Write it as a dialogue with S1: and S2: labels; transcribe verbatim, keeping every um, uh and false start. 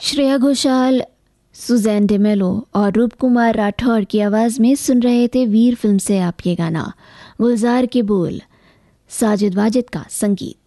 S1: Shreya Ghoshal, Suzanne D'Mello और रूप कुमार राठौर की आवाज़ में सुन रहे थे वीर फिल्म से आप ये गाना। गुलजार के बोल, साजिद वाजिद का संगीत।